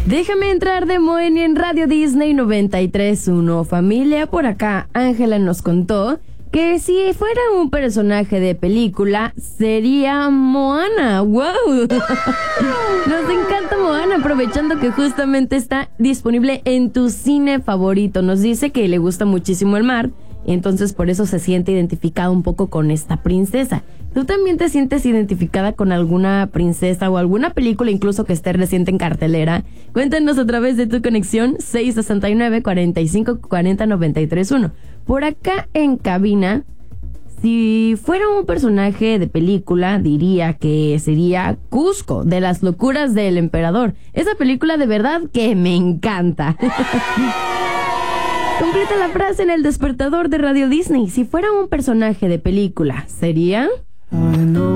Déjame entrar de Moenia en Radio Disney 93.1. Familia, por acá Ángela nos contó que si fuera un personaje de película sería Moana. ¡Wow! Nos encanta Moana, aprovechando que justamente está disponible en tu cine favorito. Nos dice que le gusta muchísimo el mar, y entonces por eso se siente identificada un poco con esta princesa. ¿Tú también te sientes identificada con alguna princesa o alguna película incluso que esté reciente en cartelera? Cuéntanos a través de tu conexión 669-4540-931. Por acá en cabina, si fuera un personaje de película, diría que sería Cusco, de Las locuras del emperador. Esa película de verdad que me encanta. Completa la frase en el despertador de Radio Disney. Si fuera un personaje de película, ¿sería?